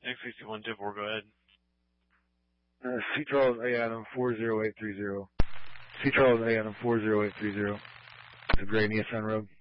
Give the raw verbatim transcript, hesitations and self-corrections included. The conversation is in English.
X sixty-one two four, go ahead. Uh, C. Charles A. Adam four zero eight three zero. C. Charles A. Adam four zero eight three zero. The Gray Nissan Road.